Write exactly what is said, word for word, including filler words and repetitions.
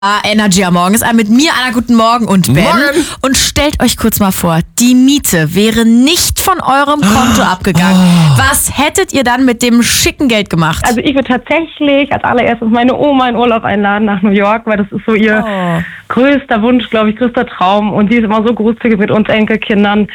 Energy am Morgen ist mit mir, Anna, guten Morgen und Ben. Morgen. Und stellt euch kurz mal vor, die Miete wäre nicht von eurem Konto abgegangen. Oh. Was hättet ihr dann mit dem schicken Geld gemacht? Also ich würde tatsächlich als allererstes meine Oma in Urlaub einladen nach New York, weil das ist so ihr Oh. größter Wunsch, glaube ich, größter Traum. Und die ist immer so großzügig mit uns Enkelkindern.